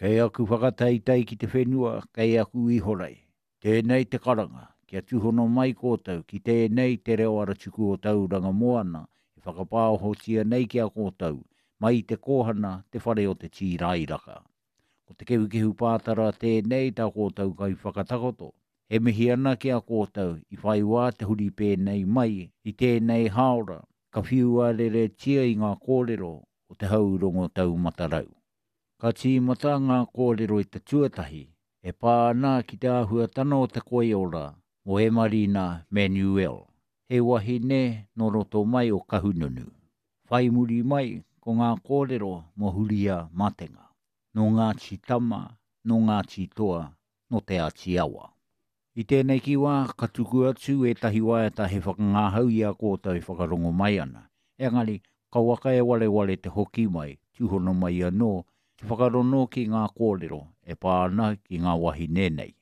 Kei aku whakataitai ki te whenua, kei aku I horai. Tēnei te karanga, kia tuhono mai kōtau, ki tēnei te reo ara tuku o tauranga moana, I whakapāhotia nei kia kōtau, mai te kōhana te whare o te tīrairaka. Ko te kehu pātara tēnei tā kōtau kai whakatakoto. He mihi ana kia kōtau, I whai wā te huri pēnei mai, I tēnei haora, ka whiua rere tia I ngā kōrero o te haurongo tau matarau. Ka tīmata ngā kōrero I te tuatahi, e pāna ki te āhua tano o te koeora, o Emarina Manuel. He wahine no roto mai o kahununu. Whai muri mai ko ngā kōrero mo huria matenga. No ngā chitama, no ngā chitoa, no te ati awa. I tēnei ki wā, ka tuku atu e tahi waiata he whakangāhau I a kōtau I whakarongo mai ana. Engari, ka waka e wale te hoki mai, tuhono mai anō, te whakarono ki ngā kōrero, e pāna ki ngā wahi nenei.